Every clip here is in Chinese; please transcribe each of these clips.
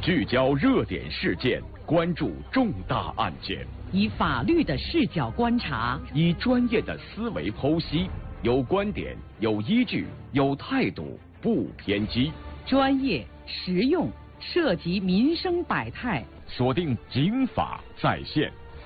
聚焦热点事件，关注重大案件， 以法律的视角观察， 以专业的思维剖析，有观点，有依据，有态度，不偏激， 专业实用，涉及民生百态。 锁定警法在线。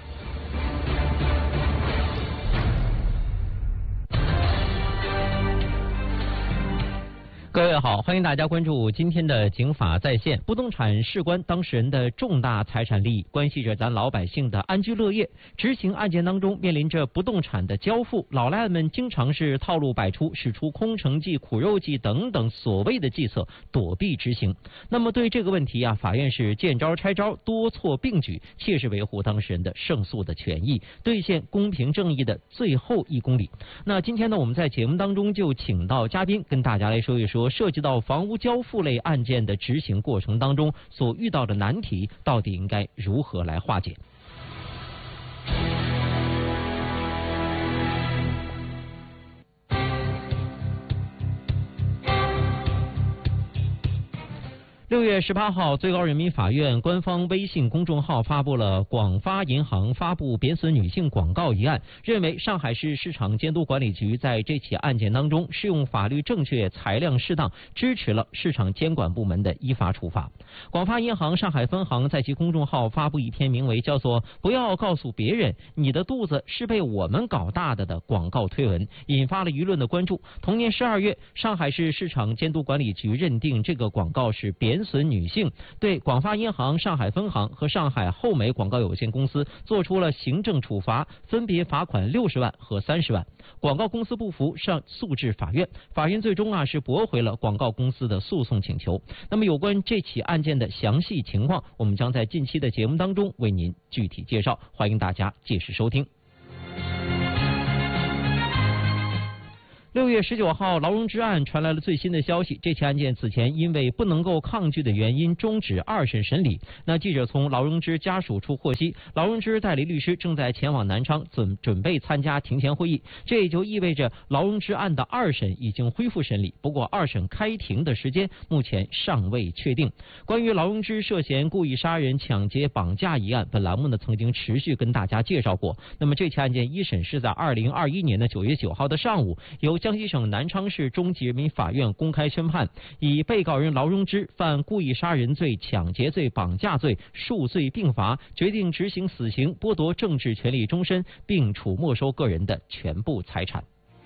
各位好，欢迎大家关注今天的警法在线。不动产事关当事人的重大财产利益，关系着咱老百姓的安居乐业。执行案件当中面临着不动产的交付，老赖们经常是套路百出，使出空城计、苦肉计等等所谓的计策，躲避执行。那么对这个问题啊，法院是见招拆招，多措并举，切实维护当事人的胜诉的权益，兑现公平正义的最后1公里。那今天呢，我们在节目当中就请到嘉宾跟大家来说一说，涉及到房屋交付类案件的执行过程当中所遇到的难题，到底应该如何来化解。6月18号，最高人民法院官方微信公众号发布了广发银行发布贬损女性广告一案，认为上海市市场监督管理局在这起案件当中适用法律正确、裁量适当，支持了市场监管部门的依法处罚。广发银行上海分行在其公众号发布一篇名为叫做“不要告诉别人你的肚子是被我们搞大的”广告推文，引发了舆论的关注。同年12月，上海市市场监督管理局认定这个广告是贬损女性，对广发银行上海分行和上海后美广告有限公司做出了行政处罚，分别罚款60万和30万。广告公司不服，上诉至法院，法院最终是驳回了广告公司的诉讼请求。那么有关这起案件的详细情况，我们将在近期的节目当中为您具体介绍，欢迎大家届时收听。6月19号，劳荣枝案传来了最新的消息。这起案件此前因为不能够抗拒的原因终止2审审理。那记者从劳荣枝家属处获悉，劳荣枝代理律师正在前往南昌准备参加庭前会议，这也就意味着劳荣枝案的2审已经恢复审理。不过2审开庭的时间目前尚未确定。关于劳荣枝涉嫌故意杀人、抢劫、绑架一案，本栏目呢曾经持续跟大家介绍过。那么这起案件1审是在2021年的9月9号的上午，由江西省南昌市中级人民法院公开宣判，以被告人劳荣枝犯故意杀人罪、抢劫罪、绑架罪数罪并罚，决定执行死刑，剥夺政治权利终身，并处没收个人的全部财产。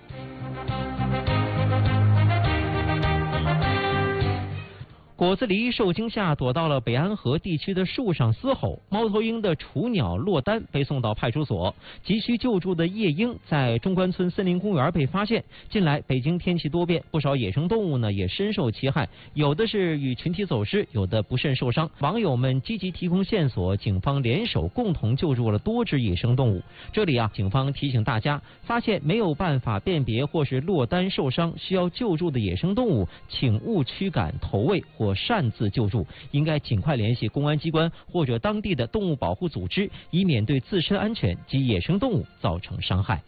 果子狸受惊吓躲到了北安河地区的树上嘶吼，猫头鹰的雏鸟落单被送到派出所，急需救助的夜鹰在中关村森林公园被发现。近来北京天气多变，不少野生动物呢也深受其害，有的是与群体走失，有的不慎受伤。网友们积极提供线索，警方联手共同救助了多只野生动物。这里警方提醒大家，发现没有办法辨别或是落单受伤需要救助的野生动物，请勿驱赶投喂或擅自救助，应该尽快联系公安机关或者当地的动物保护组织，以免对自身安全及野生动物造成伤害。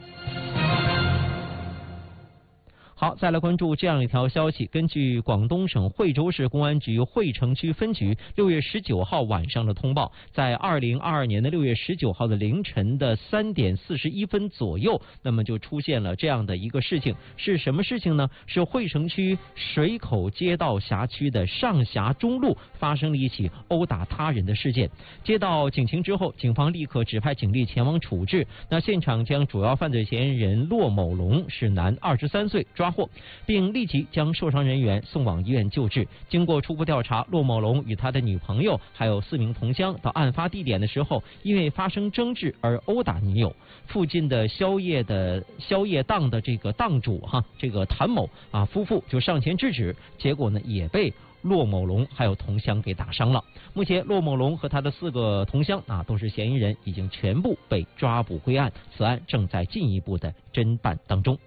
好，再来关注这样一条消息。根据广东省惠州市公安局惠城区分局6月19号晚上的通报，在2022年的6月19号的凌晨的3点41分左右，那么就出现了这样的一个事情。是什么事情呢？是惠城区水口街道辖区的上峡中路发生了一起殴打他人的事件。接到警情之后，警方立刻指派警力前往处置。那现场将主要犯罪嫌疑人骆某龙是男，23岁抓获，并立即将受伤人员送往医院救治。经过初步调查，骆某龙与他的女朋友还有4名同乡到案发地点的时候，因为发生争执而殴打女友。附近的宵夜档的这个档主这个谭某夫妇就上前制止，结果呢也被骆某龙还有同乡给打伤了。目前骆某龙和他的4个同乡都是嫌疑人，已经全部被抓捕归案，此案正在进一步的侦办当中。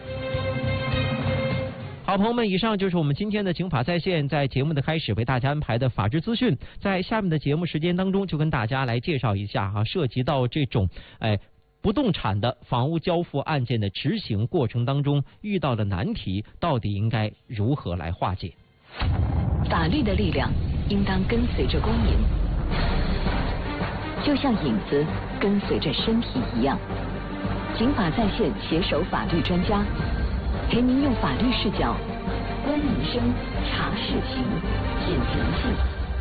好，朋友们，以上就是我们今天的警法在线，在节目的开始为大家安排的法治资讯，在下面的节目时间当中就跟大家来介绍一下涉及到这种不动产的房屋交付案件的执行过程当中遇到的难题，到底应该如何来化解。 法律的力量应当跟随着光影，就像影子跟随着身体一样。警法在线携手法律专家，陪您用法律视角观民生、查事情、解人性。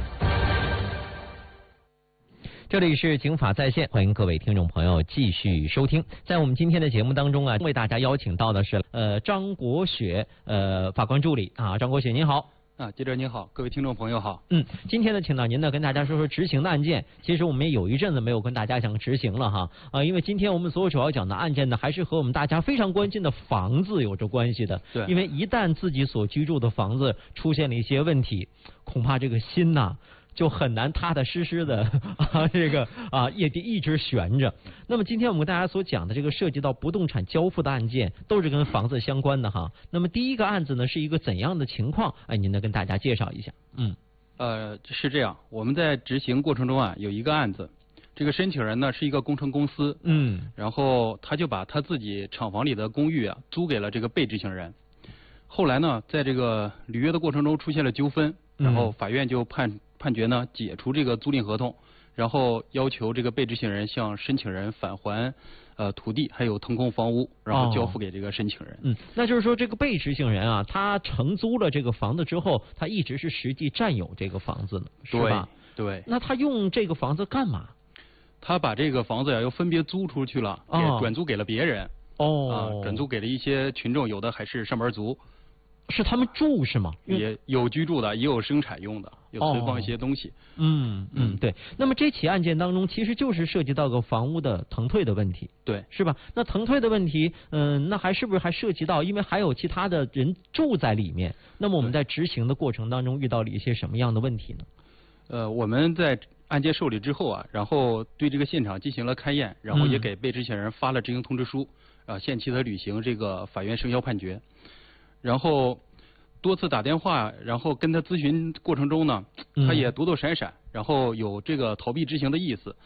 这里是警法在线，欢迎各位听众朋友继续收听。在我们今天的节目当中啊，为大家邀请到的是张国雪法官助理啊，张国雪您好。 记者您好，各位听众朋友好。 今天呢，请到您呢跟大家说说执行的案件。其实我们也有一阵子没有跟大家讲执行了哈因为今天我们所有主要讲的案件呢，还是和我们大家非常关心的房子有着关系的。 对， 因为一旦自己所居住的房子出现了一些问题，恐怕这个心呐就很难踏踏实实的也得一直悬着。那么今天我们跟大家所讲的这个涉及到不动产交付的案件，都是跟房子相关的哈。那么第一个案子呢是一个怎样的情况？您能跟大家介绍一下？ 是这样，我们在执行过程中啊，有一个案子，这个申请人呢是一个工程公司，然后他就把他自己厂房里的公寓啊租给了这个被执行人。后来呢，在这个履约的过程中出现了纠纷，然后法院就判决呢解除这个租赁合同，然后要求这个被执行人向申请人返还土地还有腾空房屋，然后交付给这个申请人。 那就是说这个被执行人啊，他承租了这个房子之后，他一直是实际占有这个房子呢，是吧？ 对。 那他用这个房子干嘛？ 他把这个房子又分别租出去了，也转租给了别人。转租给了一些群众，有的还是上班族。 是他们住是吗？ 也有居住的，也有生产用的，有存放一些东西。 对。那么这起案件当中，其实就是涉及到个房屋的腾退的问题， 对， 是吧？那腾退的问题，那是不是还涉及到，因为还有其他的人住在里面？那么我们在执行的过程当中遇到了一些什么样的问题呢？ 我们在案件受理之后啊，然后对这个现场进行了勘验，然后也给被执行人发了执行通知书，限期的履行这个法院生效判决。然后多次打电话，然后跟他咨询过程中呢，他也躲躲闪闪，然后有这个逃避执行的意思。